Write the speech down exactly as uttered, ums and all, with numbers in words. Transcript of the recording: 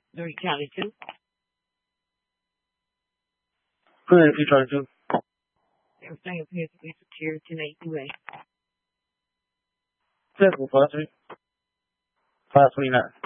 three County two. Clear two Charlie two. Everything appears to be secure. ten eighty-two A. Seven five three. five twenty nine.